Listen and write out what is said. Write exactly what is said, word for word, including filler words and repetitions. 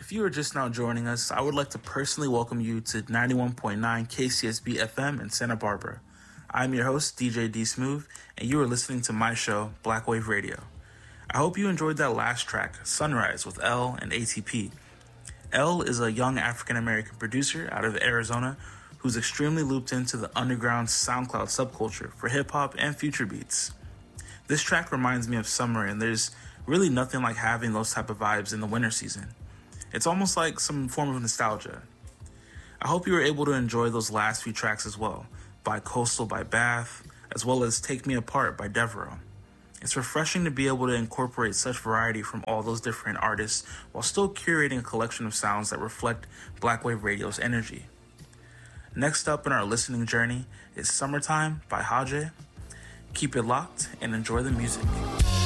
If you are just now joining us, I would like to personally welcome you to ninety-one point nine K C S B F M in Santa Barbara. I'm your host, D J D Smooth, and you are listening to my show, Black Wave Radio. I hope you enjoyed that last track, Sunrise, with L and A T P. L is a young African-American producer out of Arizona who's extremely looped into the underground SoundCloud subculture for hip-hop and future beats. This track reminds me of summer, and there's really nothing like having those type of vibes in the winter season. It's almost like some form of nostalgia. I hope you were able to enjoy those last few tracks as well, by Coastal by Bath, as well as Take Me Apart by Devereaux. It's refreshing to be able to incorporate such variety from all those different artists while still curating a collection of sounds that reflect Black Wave Radio's energy. Next up in our listening journey is Summertime by Haje. Keep it locked and enjoy the music.